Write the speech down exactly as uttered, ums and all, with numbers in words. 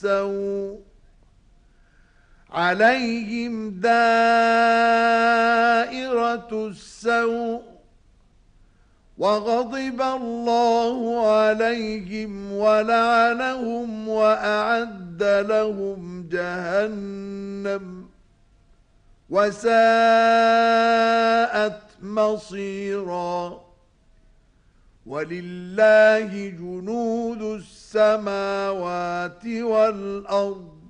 السوء عليهم دائرة السوء وغضب الله عليهم ولعنهم وأعد لهم جهنم وساءت مصيرا ولله جنود السماوات والأرض